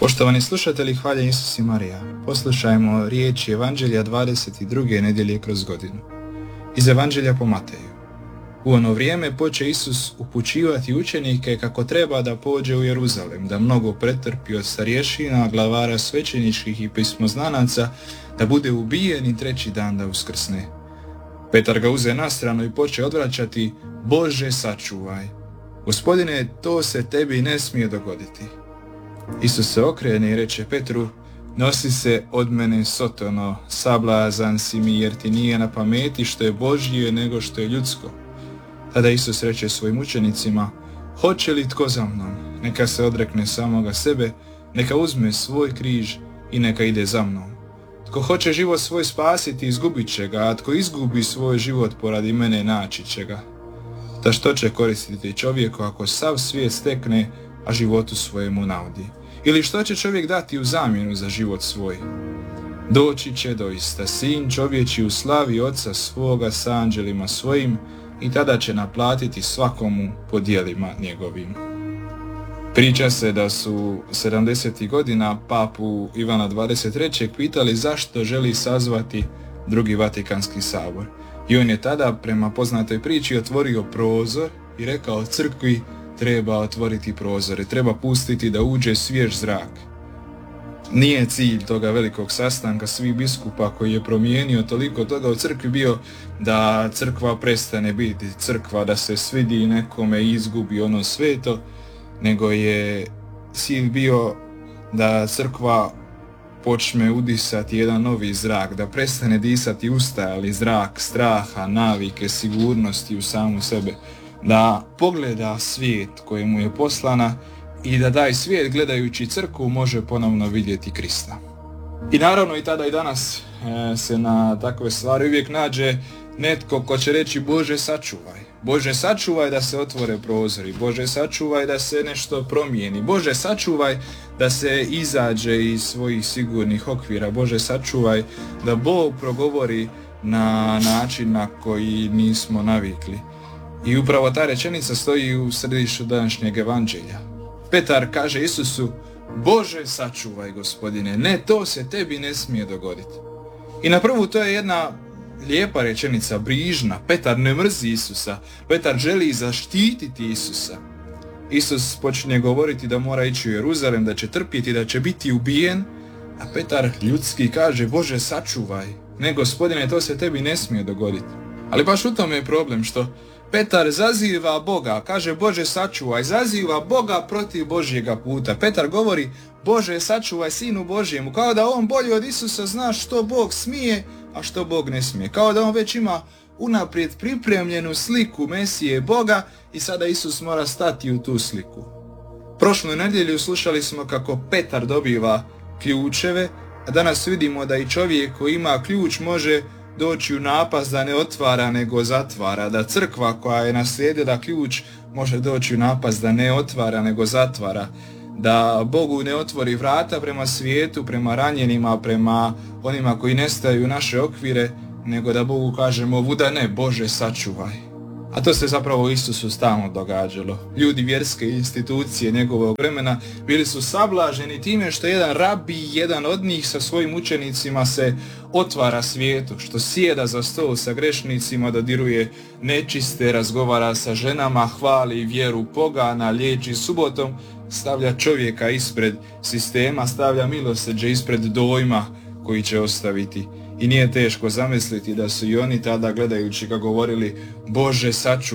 Poštovani slušatelji, hvaljen Isus i Marija, poslušajmo riječi Evanđelja 22. nedjelje kroz godinu. Iz Evanđelja po Mateju. U ono vrijeme poče Isus upućivati učenike kako treba da pođe u Jeruzalem, da mnogo pretrpi od starješina, glavara svećeničkih i pismoznanaca, da bude ubijen i treći dan da uskrsne. Petar ga uze na stranu i poče odvraćati: Bože, sačuvaj! Gospodine, to se tebi ne smije dogoditi. Isus se okrene i reče Petru: Nosi se od mene, Sotono, sablazan si mi, jer ti nije na pameti što je Božje nego što je ljudsko. Tada Isus reče svojim učenicima: Hoće li tko za mnom? Neka se odrekne samoga sebe, neka uzme svoj križ i neka ide za mnom. Tko hoće život svoj spasiti, izgubit će ga, a tko izgubi svoj život poradi mene, naći će ga. Da što će koristiti čovjeku ako sav svijet stekne, a životu svojemu naudi? Ili što će čovjek dati u zamjenu za život svoj? Doći će doista sin čovječi u slavi Oca svoga s anđelima svojim i tada će naplatiti svakomu po djelima njegovim. Priča se da su 70. godina papu Ivana 23. pitali zašto želi sazvati drugi Vatikanski sabor. I on je tada, prema poznatoj priči, otvorio prozor i rekao crkvi: treba otvoriti prozore, treba pustiti da uđe svjež zrak. Nije cilj toga velikog sastanka svih biskupa koji je promijenio toliko toga u crkvi bio da crkva prestane biti crkva, da se svidi nekome i izgubi ono sveto, nego je cilj bio da crkva počne udisati jedan novi zrak, da prestane disati ustajali zrak straha, navike, sigurnosti u samu sebe, da pogleda svijet kojemu je poslana i da taj svijet, gledajući crkvu, može ponovno vidjeti Krista. I naravno i tada i danas se na takve stvari uvijek nađe netko ko će reći: Bože, sačuvaj. Bože, sačuvaj da se otvore prozori. Bože, sačuvaj da se nešto promijeni. Bože, sačuvaj da se izađe iz svojih sigurnih okvira. Bože, sačuvaj da Bog progovori na način na koji nismo navikli. I upravo ta rečenica stoji u središtu današnjeg evanđelja. Petar kaže Isusu: Bože, sačuvaj, Gospodine, ne, to se tebi ne smije dogoditi. I na prvu to je jedna lijepa rečenica, brižna. Petar ne mrzi Isusa, Petar želi zaštititi Isusa. Isus počinje govoriti da mora ići u Jeruzalem, da će trpjeti, da će biti ubijen, a Petar ljudski kaže: Bože, sačuvaj, ne, Gospodine, to se tebi ne smije dogoditi. Ali baš u tome je problem, što Petar zaziva Boga, kaže: Bože, sačuvaj, zaziva Boga protiv Božjega puta. Petar govori: Bože, sačuvaj Sinu Božjemu, kao da on bolje od Isusa zna što Bog smije, a što Bog ne smije. Kao da on već ima unaprijed pripremljenu sliku Mesije Boga i sada Isus mora stati u tu sliku. Prošlu nedjelju slušali smo kako Petar dobiva ključeve, a danas vidimo da i čovjek koji ima ključ može doći u napast da ne otvara nego zatvara, da crkva koja je naslijedila ključ može doći u napast da ne otvara nego zatvara, da Bogu ne otvori vrata prema svijetu, prema ranjenima, prema onima koji nestaju u naše okvire, nego da Bogu kažemo: vuda ne, Bože, sačuvaj. A to se zapravo Isusu stalno događalo. Ljudi vjerske institucije njegovog vremena bili su sablaženi time što jedan rabi, jedan od njih sa svojim učenicima se otvara svijetu, što sjeda za stol sa grešnicima, dodiruje nečiste, razgovara sa ženama, hvali vjeru pogana, liječi subotom, stavlja čovjeka ispred sistema, stavlja milosrđe ispred dojma koji će ostaviti. I nije teško zamisliti da su i oni tada, gledajući ga, govorili: Bože,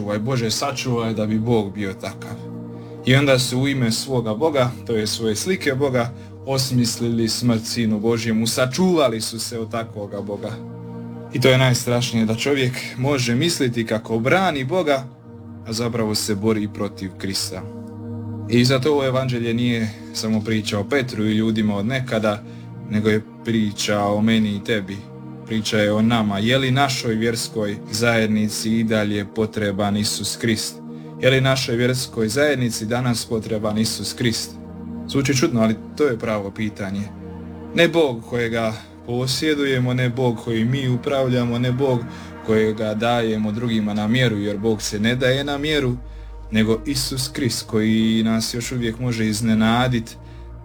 sačuvaj, da bi Bog bio takav. I onda su u ime svoga Boga, to je svoje slike Boga, osmislili smrt Sinu Božjemu, sačuvali su se od takvoga Boga. I to je najstrašnije, da čovjek može misliti kako brani Boga, a zapravo se bori protiv Krista. I zato ovo evanđelje nije samo priča o Petru i ljudima od nekada, nego je priča o meni i tebi. Priča je o nama. Je li našoj vjerskoj zajednici i dalje potreban Isus Krist? Je li našoj vjerskoj zajednici danas potreban Isus Krist? Zvuči čudno, ali to je pravo pitanje. Ne Bog kojega posjedujemo, ne Bog koji mi upravljamo, ne Bog kojega dajemo drugima na mjeru, jer Bog se ne daje na mjeru, nego Isus Krist koji nas još uvijek može iznenaditi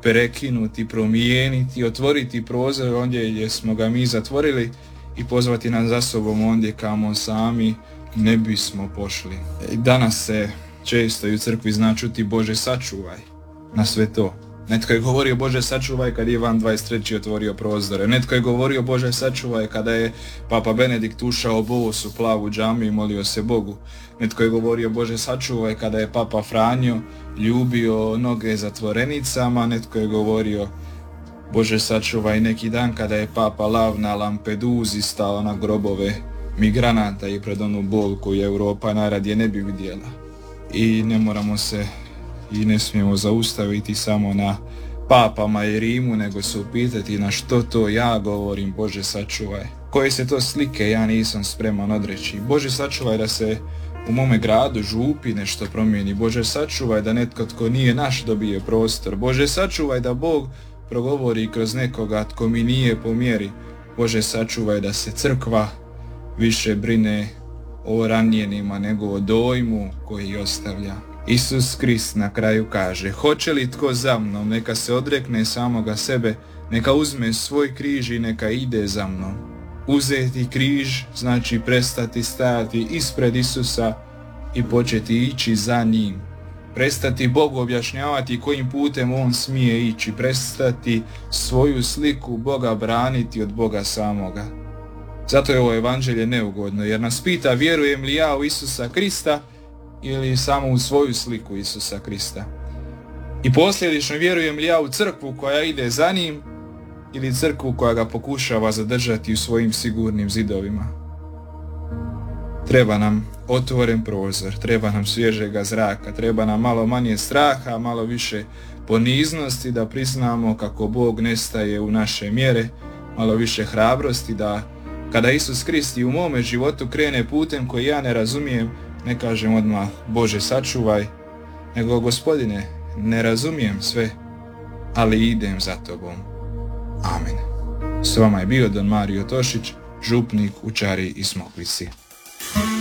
prekinuti, promijeniti, otvoriti prozor ondje gdje smo ga mi zatvorili i pozvati nas za sobom ondje kamo sami ne bismo pošli. Danas se često i u crkvi zna čuti Bože sačuvaj na sve to. Netko je govorio Bože sačuvaj kad je Ivan 23. otvorio prozore. Netko je govorio Bože sačuvaj kada je Papa Benedikt ušao bos u plavu džamiju i molio se Bogu. Netko je govorio Bože sačuvaj kada je Papa Franjo ljubio noge zatvorenicama. Netko je govorio Bože sačuvaj neki dan kada je Papa Lav na Lampeduzi stao na grobove migranata i pred onu bol koju Europa najradije ne bi vidjela. I ne moramo se i ne smijemo zaustaviti samo na papama i Rimu, nego se upitati na što to ja govorim Bože sačuvaj. Koje se to slike ja nisam spreman odreći. Bože sačuvaj da se u mome gradu, župi nešto promijeni. Bože sačuvaj da netko tko nije naš dobije prostor. Bože sačuvaj da Bog progovori kroz nekoga tko mi nije po mjeri. Bože sačuvaj da se crkva više brine o ranjenima nego o dojmu koji ostavlja. Isus Krist na kraju kaže: hoće li tko za mnom, neka se odrekne samoga sebe, neka uzme svoj križ i neka ide za mnom. Uzeti križ znači prestati stajati ispred Isusa i početi ići za njim. Prestati Bogu objašnjavati kojim putem on smije ići. Prestati svoju sliku Boga braniti od Boga samoga. Zato je ovo evanđelje neugodno, jer nas pita vjerujem li ja u Isusa Krista ili samo u svoju sliku Isusa Krista. I posljedično vjerujem li ja u crkvu koja ide za njim ili crkvu koja ga pokušava zadržati u svojim sigurnim zidovima. Treba nam otvoren prozor, treba nam svježega zraka, treba nam malo manje straha, malo više poniznosti da priznamo kako Bog nestaje u naše mjere, malo više hrabrosti da kada Isus Krist i u mome životu krene putem koji ja ne razumijem, ne kažem odmah Bože sačuvaj, nego Gospodine, ne razumijem sve, ali idem za Tobom. Amen. S vama je bio Don Mario Tošić, župnik u Čari i Smokvici.